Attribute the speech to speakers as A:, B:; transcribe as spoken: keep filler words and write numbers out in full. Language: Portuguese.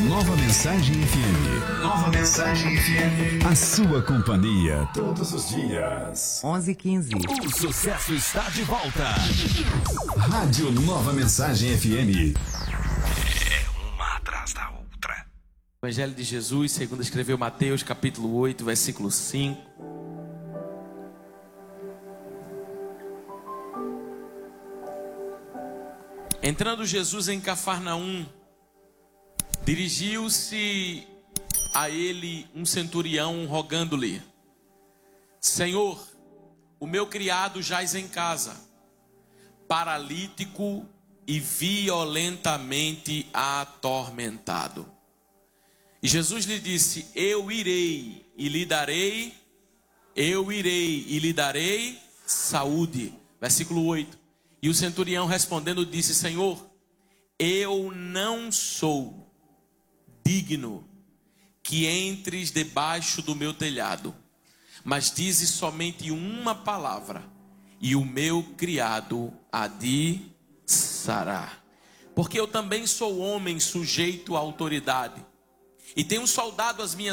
A: Nova Mensagem F M. Nova Mensagem F M. A sua companhia todos os dias.
B: onze e quinze.
A: O sucesso está de volta. Rádio Nova Mensagem F M. É uma atrás da outra.
C: Evangelho de Jesus, segundo escreveu Mateus, capítulo oito, versículo cinco. Entrando Jesus em Cafarnaum, dirigiu-se a ele um centurião, rogando-lhe: Senhor, o meu criado jaz em casa, paralítico e violentamente atormentado. E Jesus lhe disse: Eu irei e lhe darei, eu irei e lhe darei saúde. Versículo oito. E o centurião respondendo disse: Senhor, eu não sou digno que entres debaixo do meu telhado, mas dizes somente uma palavra, e o meu criado há de sarar. Porque eu também sou homem sujeito à autoridade, e tenho um soldado às minhas